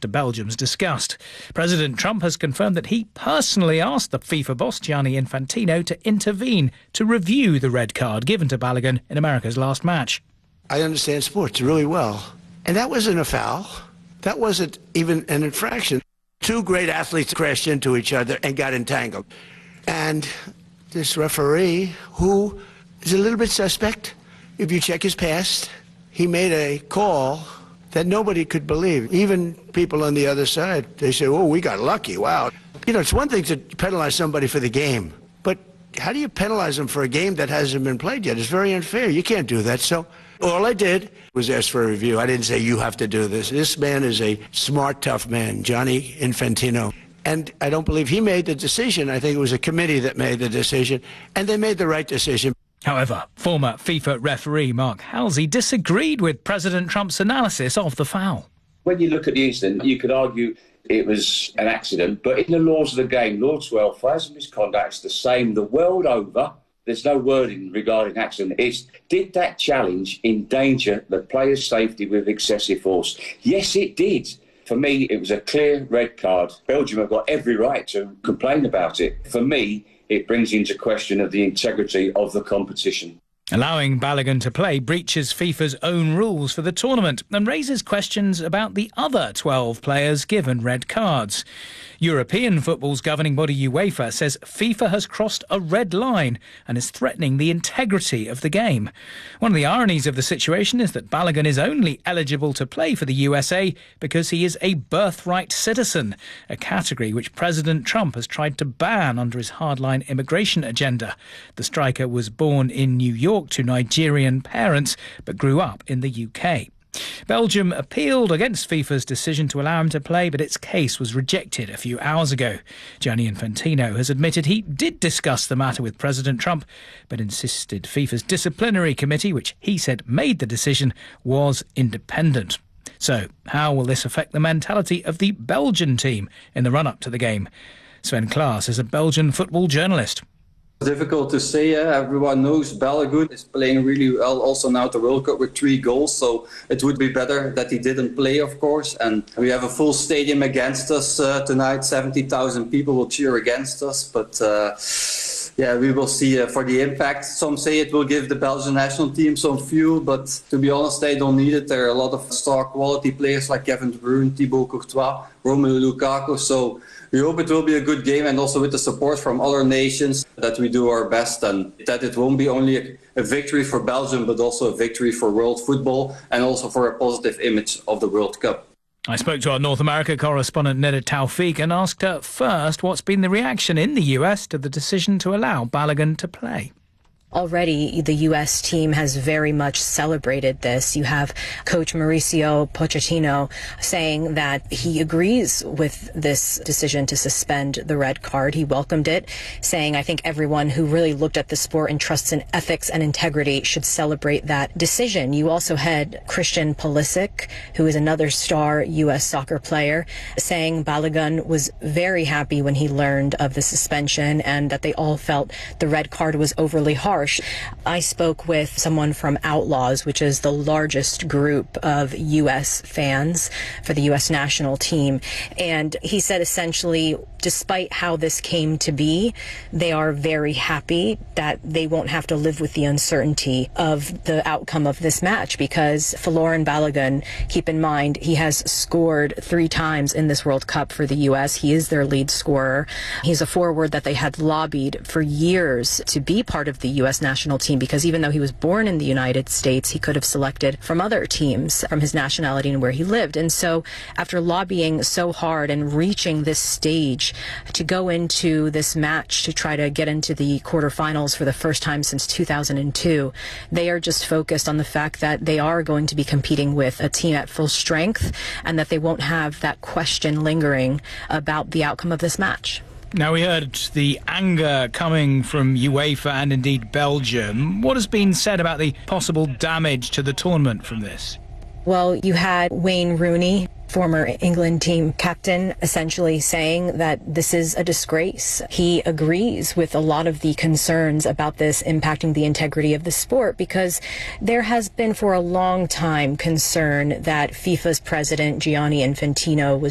to Belgium's disgust. President Trump has confirmed that he personally asked the FIFA boss Gianni Infantino to intervene to review the red card given to Balogun in America's last match. I understand sports really well, and that wasn't a foul. That wasn't even an infraction. Two great athletes crashed into each other and got entangled. And this referee, who is a little bit suspect, if you check his past, he made a call that nobody could believe. Even people on the other side, they say, oh, we got lucky, wow. You know, it's one thing to penalize somebody for the game, but how do you penalize them for a game that hasn't been played yet? It's very unfair. You can't do that. So all I did was ask for a review. I didn't say you have to do this. This man is a smart, tough man, Gianni Infantino. And I don't believe he made the decision. I think it was a committee that made the decision, and they made the right decision. However, former FIFA referee Mark Halsey disagreed with President Trump's analysis of the foul. When you look at the incident, you could argue it was an accident, but in the laws of the game, Law 12, fouls and misconduct is the same the world over. There's no wording regarding accident. It's, did that challenge endanger the player's safety with excessive force? Yes, it did. For me, it was a clear red card. Belgium have got every right to complain about it. For me, it brings into question of the integrity of the competition. Allowing Balogun to play breaches FIFA's own rules for the tournament and raises questions about the other 12 players given red cards. European football's governing body UEFA says FIFA has crossed a red line and is threatening the integrity of the game. One of the ironies of the situation is that Balogun is only eligible to play for the USA because he is a birthright citizen, a category which President Trump has tried to ban under his hardline immigration agenda. The striker was born in New York to Nigerian parents but grew up in the UK. Belgium appealed against FIFA's decision to allow him to play, but its case was rejected a few hours ago. Gianni Infantino has admitted he did discuss the matter with President Trump, but insisted FIFA's disciplinary committee, which he said made the decision, was independent. So, how will this affect the mentality of the Belgian team in the run-up to the game? Sven Klaas is a Belgian football journalist. Difficult to say. Everyone knows Balogun is playing really well also now at the World Cup with 3 goals, so it would be better that he didn't play, of course. And we have a full stadium against us tonight. 70,000 people will cheer against us, but yeah, we will see for the impact. Some say it will give the Belgian national team some fuel, but to be honest, they don't need it. There are a lot of star quality players like Kevin De Bruyne, Thibaut Courtois, Romelu Lukaku, so we hope it will be a good game, and also with the support from other nations that we do our best and that it won't be only a victory for Belgium but also a victory for world football and also for a positive image of the World Cup. I spoke to our North America correspondent Neda Tawfiq and asked her first what's been the reaction in the US to the decision to allow Balogun to play. Already, the U.S. team has very much celebrated this. You have Coach Mauricio Pochettino saying that he agrees with this decision to suspend the red card. He welcomed it, saying, I think everyone who really looked at the sport and trusts in ethics and integrity should celebrate that decision. You also had Christian Pulisic, who is another star U.S. soccer player, saying Balogun was very happy when he learned of the suspension and that they all felt the red card was overly harsh. I spoke with someone from Outlaws, which is the largest group of U.S. fans for the U.S. national team, and he said essentially, despite how this came to be, they are very happy that they won't have to live with the uncertainty of the outcome of this match, because Folarin Balogun, keep in mind, he has scored 3 times in this World Cup for the U.S. He is their lead scorer. He's a forward that they had lobbied for years to be part of the U.S. national team, because even though he was born in the United States, he could have selected from other teams from his nationality and where he lived. And so after lobbying so hard and reaching this stage to go into this match to try to get into the quarterfinals for the first time since 2002, they are just focused on the fact that they are going to be competing with a team at full strength and that they won't have that question lingering about the outcome of this match. Now, we heard the anger coming from UEFA and indeed Belgium. What has been said about the possible damage to the tournament from this? Well, you had Wayne Rooney, former England team captain, essentially saying that this is a disgrace. He agrees with a lot of the concerns about this impacting the integrity of the sport, because there has been for a long time concern that FIFA's president, Gianni Infantino, was